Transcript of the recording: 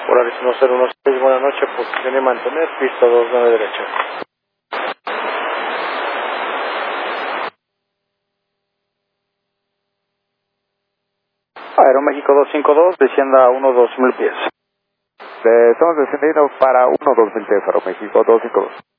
Polaris 1016, buenas noches, posición y mantener, pista 29 derecha. Aeroméxico 252, descienda a 1-2000 pies. Estamos descendiendo para 1-2000 pies, Aeroméxico 252.